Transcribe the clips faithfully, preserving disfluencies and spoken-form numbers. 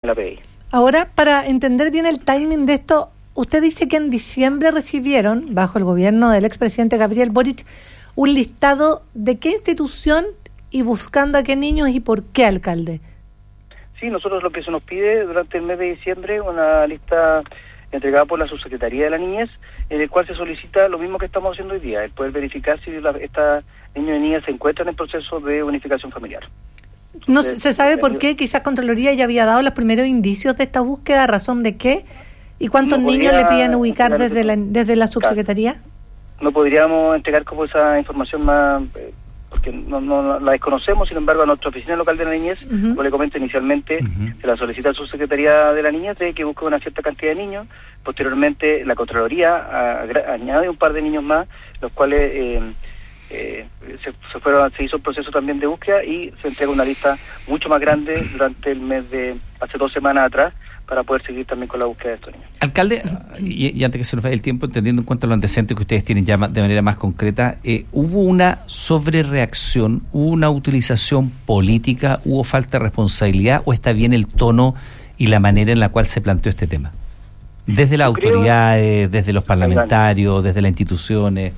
la P D I. Ahora, para entender bien el timing de esto, usted dice que en diciembre recibieron, bajo el gobierno del expresidente Gabriel Boric, un listado de qué institución y buscando a qué niños y por qué, alcalde. Sí, nosotros lo que se nos pide durante el mes de diciembre, una lista entregada por la Subsecretaría de la Niñez, en el cual se solicita lo mismo que estamos haciendo hoy día, el poder verificar si la, esta niños y niñas se encuentran en proceso de unificación familiar. ¿No se sabe por qué? Quizás Contraloría ya había dado los primeros indicios de esta búsqueda, ¿a razón de qué? ¿Y cuántos no niños podría, le piden ubicar desde la, desde la Subsecretaría? No podríamos entregar como esa información más, eh, porque no, no la desconocemos. Sin embargo, a nuestra oficina local de la niñez, uh-huh. como le comento inicialmente, uh-huh. se la solicita a la Subsecretaría de la Niñez de que busque una cierta cantidad de niños. Posteriormente, la Contraloría a, a, añade un par de niños más, los cuales eh, eh, se, se fueron, se hizo el proceso también de búsqueda y se entrega una lista mucho más grande durante el mes de hace dos semanas atrás, para poder seguir también con la búsqueda de estos niños. Alcalde, y, y antes que se nos vaya el tiempo, entendiendo en cuanto a los antecedentes que ustedes tienen ya de manera más concreta, eh, ¿hubo una sobrereacción, hubo una utilización política, hubo falta de responsabilidad o está bien el tono y la manera en la cual se planteó este tema? Desde las yo autoridades, creo, desde los parlamentarios, desde las instituciones.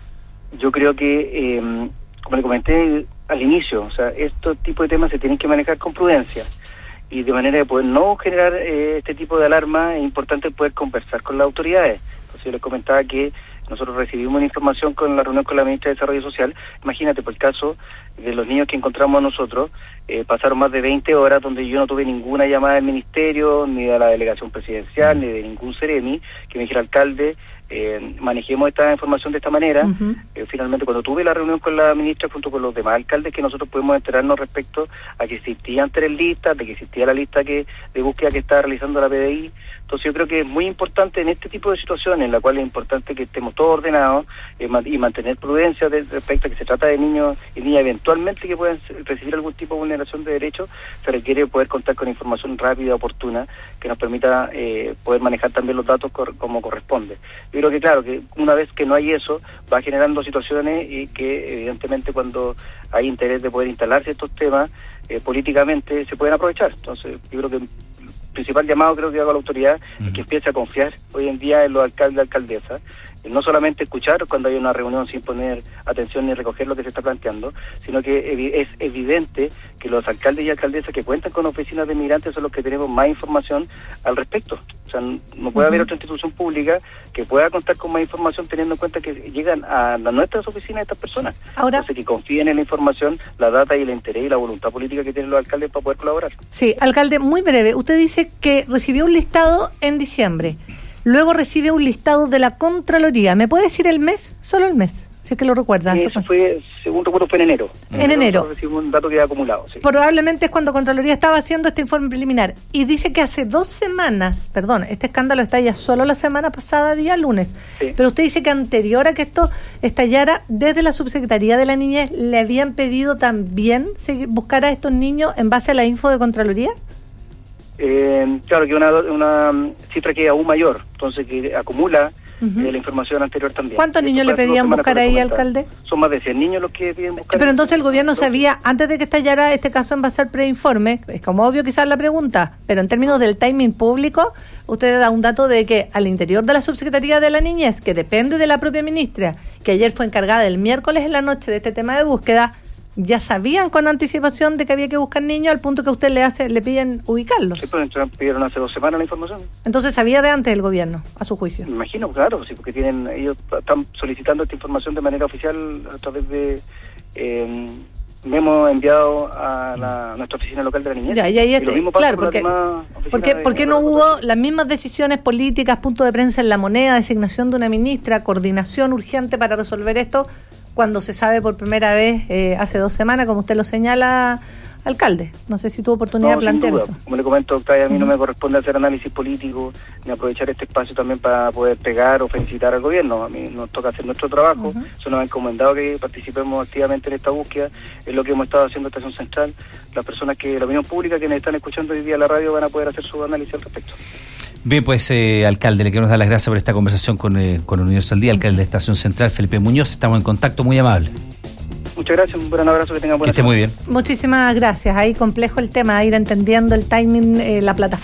Yo creo que, eh, como le comenté al inicio, o sea, estos tipos de temas se tienen que manejar con prudencia. Y de manera de poder no generar eh, este tipo de alarma, es importante poder conversar con las autoridades. Entonces yo les comentaba que nosotros recibimos una información con la reunión con la ministra de Desarrollo Social. Imagínate, por el caso de los niños que encontramos nosotros, eh, pasaron más de veinte horas donde yo no tuve ninguna llamada del ministerio, ni de la delegación presidencial, ni de ningún Ceremi, que me dijera, alcalde, eh, manejemos esta información de esta manera. Uh-huh. Eh, finalmente, cuando tuve la reunión con la ministra junto con los demás alcaldes, que nosotros pudimos enterarnos respecto a que existían tres listas, de que existía la lista que de búsqueda que estaba realizando la P D I. Entonces yo creo que es muy importante en este tipo de situaciones, en la cual es importante que estemos todos ordenados eh, y mantener prudencia de, respecto a que se trata de niños y niñas eventualmente que puedan recibir algún tipo de vulneración de derechos. Se requiere poder contar con información rápida, oportuna, que nos permita eh, poder manejar también los datos cor- como corresponde. Yo creo que claro, que una vez que no hay eso, va generando situaciones y que evidentemente cuando hay interés de poder instalarse estos temas, eh, políticamente se pueden aprovechar. Entonces yo creo que el principal llamado creo que hago a la autoridad uh-huh. es que empiece a confiar hoy en día en los alcaldes y alcaldesas, no solamente escuchar cuando hay una reunión sin poner atención ni recoger lo que se está planteando, sino que evi- es evidente que los alcaldes y alcaldesas que cuentan con oficinas de migrantes son los que tenemos más información al respecto. O sea, no puede uh-huh. haber otra institución pública que pueda contar con más información teniendo en cuenta que llegan a las nuestras oficinas estas personas. Ahora, entonces que confíen en la información, la data y el interés y la voluntad política que tienen los alcaldes para poder colaborar. Sí, alcalde, muy breve. Usted dice que recibió un listado en diciembre. Luego recibe un listado de la Contraloría. ¿Me puede decir el mes? Solo el mes, si es que lo recuerda. Eso fue, según recuerdo, fue en enero. En, en enero. Recibimos un dato que ha acumulado. Sí. Probablemente es cuando Contraloría estaba haciendo este informe preliminar. Y dice que hace dos semanas, perdón, este escándalo estalla solo la semana pasada, día lunes. Sí. Pero usted dice que anterior a que esto estallara, desde la Subsecretaría de la Niñez, ¿le habían pedido también seguir, buscar a estos niños en base a la info de Contraloría? Eh, claro, que una una cifra que es aún mayor, entonces que acumula uh-huh. eh, la información anterior también. ¿Cuántos Esto niños le pedían buscar ahí, comentar. alcalde? Son más de cien niños los que piden buscar. Pero entonces el gobierno sabía, antes de que estallara este caso en base al preinforme, es como obvio quizás la pregunta, pero en términos del timing público, usted da un dato de que al interior de la Subsecretaría de la Niñez, que depende de la propia ministra, que ayer fue encargada el miércoles en la noche de este tema de búsqueda, ya sabían con anticipación de que había que buscar niños al punto que usted le hace le piden ubicarlos. Sí, pues pidieron hace dos semanas la información. Entonces sabía de antes el gobierno, a su juicio. Me imagino, claro, sí, porque tienen ellos están solicitando esta información de manera oficial a través de eh, memo enviado a, la, a nuestra oficina local de la niñez. Ya, y ahí este, y claro, porque, porque, porque no hubo las mismas decisiones políticas, punto de prensa en La Moneda, designación de una ministra, coordinación urgente para resolver esto, cuando se sabe por primera vez eh, hace dos semanas, como usted lo señala, alcalde. No sé si tuvo oportunidad no, de plantear eso. Como le comento, Octavia, a mí uh-huh. no me corresponde hacer análisis político ni aprovechar este espacio también para poder pegar o felicitar al gobierno. A mí nos toca hacer nuestro trabajo. Uh-huh. Eso nos ha encomendado que participemos activamente en esta búsqueda. Es lo que hemos estado haciendo en Estación Central. Las personas que, la opinión pública que nos están escuchando hoy día en la radio van a poder hacer su análisis al respecto. Bien, pues, eh, alcalde, le queremos dar las gracias por esta conversación con, eh, con Universo al Día, alcalde de Estación Central, Felipe Muñoz. Estamos en contacto, muy amable. Muchas gracias, un buen abrazo, que tengan buena Que esté muy bien. Muchísimas gracias. Ahí complejo el tema, ir entendiendo el timing, eh, la plataforma.